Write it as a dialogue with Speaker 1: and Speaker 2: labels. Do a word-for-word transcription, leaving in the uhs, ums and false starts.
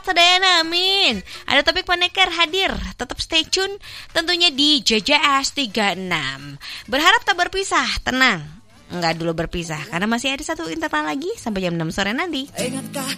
Speaker 1: Sadayana, amin. Ada topik Paneker hadir. Tetap stay tune tentunya di J J S tiga puluh enam. Berharap tak berpisah, tenang. Enggak dulu berpisah karena masih ada satu internal lagi sampai jam enam sore nanti.